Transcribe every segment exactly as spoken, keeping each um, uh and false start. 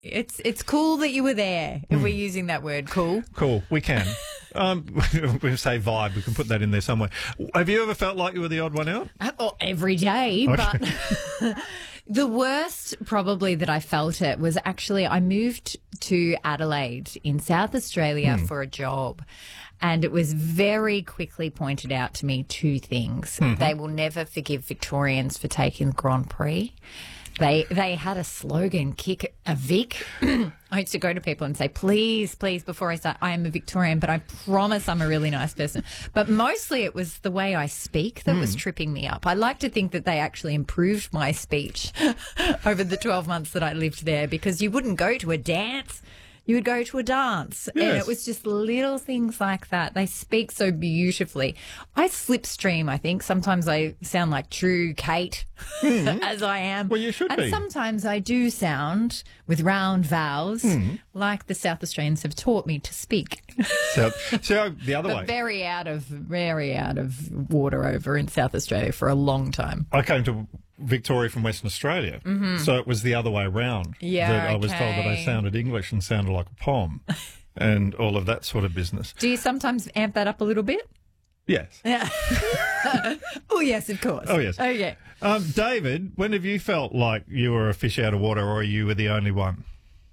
It's it's cool that you were there, if we're using that word, cool. Cool, we can. um, we say vibe, we can put that in there somewhere. Have you ever felt like you were the odd one out? Uh, oh, every day, Okay. but the worst probably that I felt it was actually I moved to Adelaide in South Australia Hmm. for a job. And it was very quickly pointed out to me two things. Mm-hmm. They will never forgive Victorians for taking the Grand Prix. They they had a slogan, kick a Vic. I used to go to people and say, please, please, before I start, I am a Victorian, but I promise I'm a really nice person. But mostly it was the way I speak that was tripping me up. I like to think that they actually improved my speech over the twelve months that I lived there, because you wouldn't go to a dance. You would go to a dance, and Yes. it was just little things like that. They speak so beautifully. I slipstream, I think. Sometimes I sound like true Kate, as I am. Well, you should and be. sometimes I do sound with round vowels, Hmm. like the South Australians have taught me to speak. So, so the other But way. very out of, very out of water over in South Australia for a long time. I came to Victoria from Western Australia, so it was the other way round. Mm-hmm. Yeah, that I was told that I okay. sounded English and sounded like a pom, and all of that sort of business. Do you sometimes amp that up a little bit? Yes. Yeah. Oh, yes, of course. Oh, yes. Okay. Um, David, when have you felt like you were a fish out of water, or you were the only one?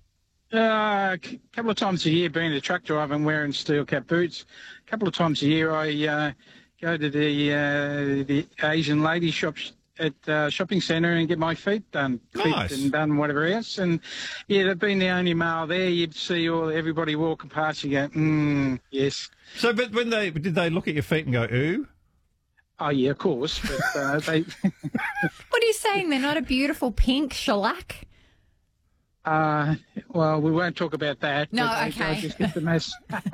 Uh, a c- couple of times a year, being a truck driver and wearing steel cap boots. A couple of times a year, I uh, go to the uh, the Asian lady shops at uh, shopping centre and get my feet done, Nice. feet and done whatever else. And yeah, they've been the only male there. You'd see all everybody walking past. You go, mm, yes. So, but when they did they look at your feet and go, ooh? Oh yeah, of course. But uh, they. What are you saying? They're not a beautiful pink shellac? Uh, well, we won't talk about that. No, but I, okay. I just get the mess.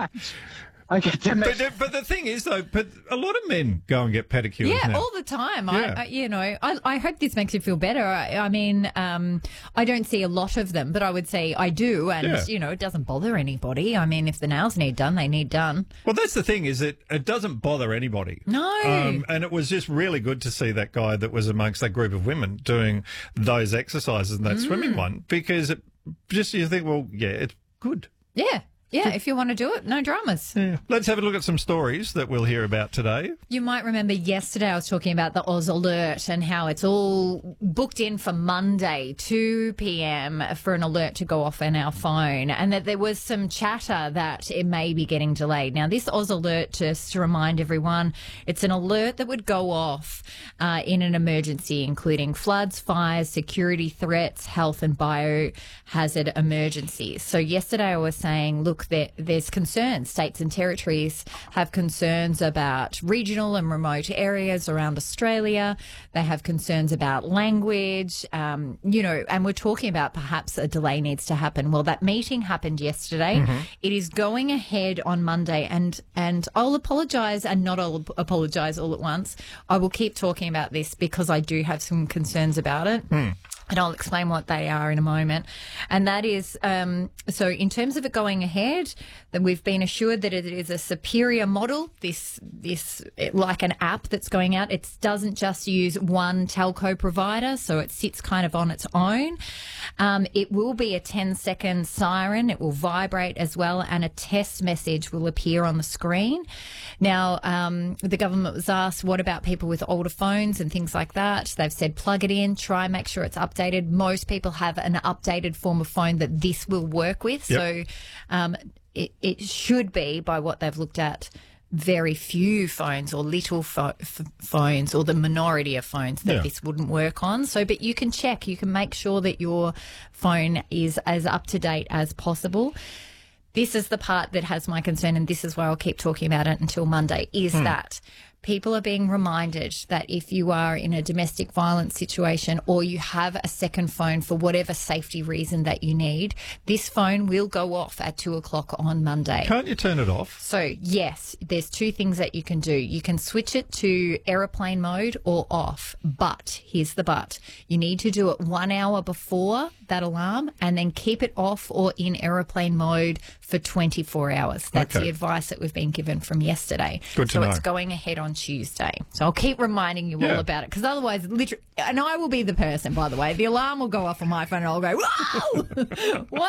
I get the mess. But, the- but the thing is, though, but a lot of men go and get pedicures Yeah, now. all the time. Yeah. I, I, you know, I, I hope this makes you feel better. I, I mean, um, I don't see a lot of them, but I would say I do, and Yeah. you know, it doesn't bother anybody. I mean, if the nails need done, they need done. Well, that's the thing, is it, it doesn't bother anybody. No. Um, and it was just really good to see that guy that was amongst that group of women doing those exercises and that Mm. swimming one, because it just, you think, well, yeah, it's good. Yeah, yeah. If you want to do it, no dramas. Yeah. Let's have a look at some stories that we'll hear about today. You might remember yesterday I was talking about the Oz Alert and how it's all booked in for Monday, two p.m. for an alert to go off on our phone, and that there was some chatter that it may be getting delayed. Now, this Oz Alert, just to remind everyone, it's an alert that would go off uh, in an emergency, including floods, fires, security threats, health and biohazard emergencies. So yesterday I was saying, look, there, there's concerns. States and territories have concerns about regional and remote areas around Australia. They have concerns about language, um, you know, and we're talking about perhaps a delay needs to happen. Well, that meeting happened yesterday. It is going ahead on Monday, and, and I'll apologise and not all apologise all at once. I will keep talking about this because I do have some concerns about it. And I'll explain what they are in a moment. And that is, um, so in terms of it going ahead, that we've been assured that it is a superior model, this, this, it, like an app that's going out. It doesn't just use one telco provider, so it sits kind of on its own. Um, it will be a ten second siren. It will vibrate as well, and a test message will appear on the screen. Now, um, the government was asked, what about people with older phones and things like that? They've said, plug it in, try and make sure it's updated. Most people have an updated form of phone that this will work with. Yep. So um, it, it should be, by what they've looked at, very few phones or little pho- f- phones or the minority of phones that Yeah. this wouldn't work on. So, but you can check, you can make sure that your phone is as up to date as possible. This is the part that has my concern, and this is why I'll keep talking about it until Monday, is that people are being reminded that if you are in a domestic violence situation or you have a second phone for whatever safety reason that you need, this phone will go off at two o'clock on Monday. Can't you turn it off? So, yes, there's two things that you can do. You can switch it to aeroplane mode or off, but here's the but. You need to do it one hour before that alarm and then keep it off or in aeroplane mode for twenty-four hours. That's Okay. the advice that we've been given from yesterday. Good to so know. it's going ahead on Tuesday. So I'll keep reminding you Yeah. all about it, because otherwise, literally, and I will be the person, by the way, the alarm will go off on my phone and I'll go, whoa! What